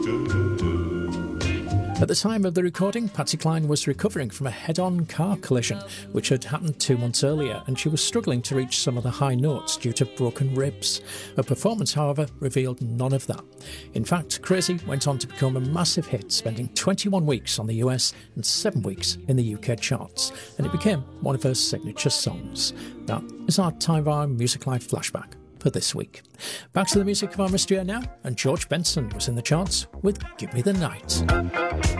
At the time of the recording, Patsy Cline was recovering from a head-on car collision, which had happened 2 months earlier, and she was struggling to reach some of the high notes due to broken ribs. Her performance, however, revealed none of that. In fact, Crazy went on to become a massive hit, spending 21 weeks on the US and 7 weeks in the UK charts, and it became one of her signature songs. That is our Time of Our Music Live flashback for this week. Back to the music of our mystery now, and George Benson was in the charts with Give Me the Night.